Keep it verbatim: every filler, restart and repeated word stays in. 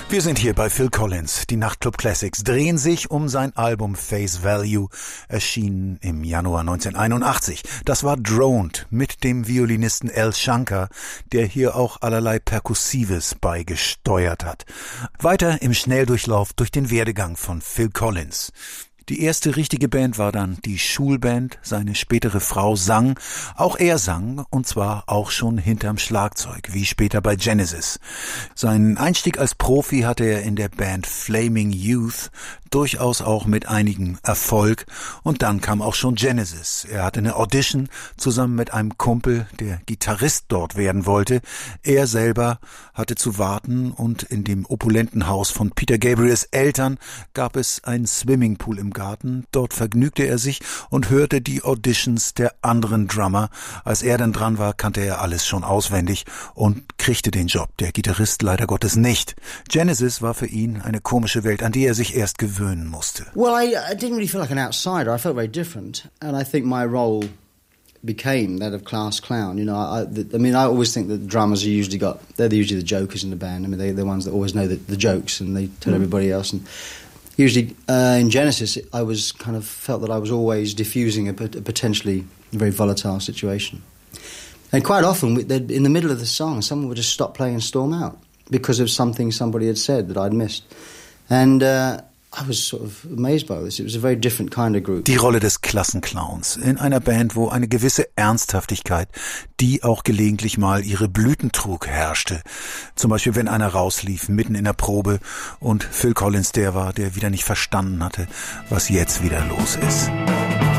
Wir sind hier bei Phil Collins. Die Nachtclub Classics drehen sich um sein Album Face Value, erschienen im Januar neunzehnhunderteinundachtzig. Das war Droned mit dem Violinisten Al Shankar, der hier auch allerlei Perkussives beigesteuert hat. Weiter im Schnelldurchlauf durch den Werdegang von Phil Collins. Die erste richtige Band war dann die Schulband. Seine spätere Frau sang. Auch er sang, und zwar auch schon hinterm Schlagzeug, wie später bei Genesis. Seinen Einstieg als Profi hatte er in der Band Flaming Youth, durchaus auch mit einigem Erfolg. Und dann kam auch schon Genesis. Er hatte eine Audition zusammen mit einem Kumpel, der Gitarrist dort werden wollte. Er selber hatte zu warten, und in dem opulenten Haus von Peter Gabriels Eltern gab es einen Swimmingpool im Garten. Dort vergnügte er sich und hörte die Auditions der anderen Drummer. Als er dann dran war, kannte er alles schon auswendig und kriegte den Job. Der Gitarrist leider Gottes nicht. Genesis war für ihn eine komische Welt, an die er sich erst gewöhnen musste. Well, I, I didn't really feel like an outsider. I felt very different, and I think my role became that of class clown. You know, I, the, I mean, I always think that the drummers are usually got they're usually the jokers in the band. I mean, they're the ones that always know the, the jokes, and they tell mm. everybody else. And usually uh, in Genesis, I was kind of felt that I was always diffusing a, a potentially very volatile situation. And quite often, in the middle of the song, someone would just stop playing and storm out because of something somebody had said that I'd missed. And uh, I was sort of amazed by this. It was a very different kind of group. Die Rolle des Klassenclowns in einer Band, wo eine gewisse Ernsthaftigkeit, die auch gelegentlich mal ihre Blüten trug, herrschte. Zum Beispiel, wenn einer rauslief, mitten in der Probe, und Phil Collins der war, der wieder nicht verstanden hatte, was jetzt wieder los ist.